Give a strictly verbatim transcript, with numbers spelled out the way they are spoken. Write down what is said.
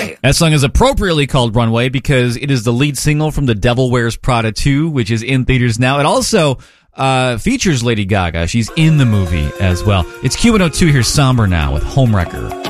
Runway. That song is appropriately called Runway because it is the lead single from The Devil Wears Prada two, which is in theaters now. It also uh, features Lady Gaga. She's in the movie as well. It's Q one oh two here, Somber Now with Homewrecker.